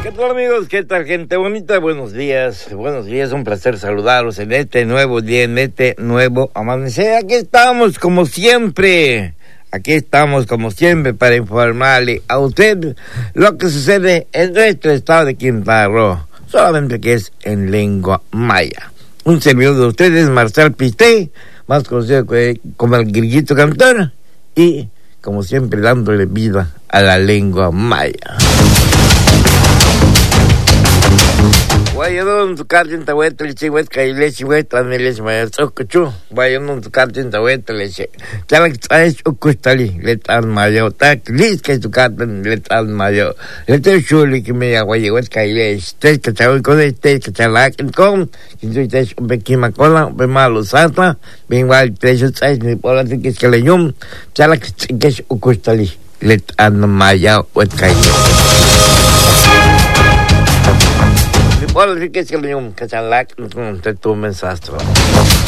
¿Qué tal, amigos? ¿Qué tal, gente bonita? Buenos días, un placer saludarlos en este nuevo día, en este nuevo amanecer. Aquí estamos como siempre para informarle a usted lo que sucede en nuestro estado de Quintana Roo, solamente que es en lengua maya. Un servidor de ustedes, Marcel Pité, más conocido como el Grillito Cantor, y como siempre dándole vida a la lengua maya. Guayano tu carta en tahueta leche huet caile huet aneles maestro cuchu. Guayano tu carta en tahueta leche. Chala que traes ocustali letan mayo. Tak lis que tu carta letan mayo. Letan chuli que me aguaye huet caile. Estés que chaval con estés que chalaken con. Que tú estés un pequima cola un malo santa. Bien igual tres traes ni por así que es que le yum. Chala que es ocustali letan mayo huet caile. Bueno, sí que es que le digo que se la que tu mensaje.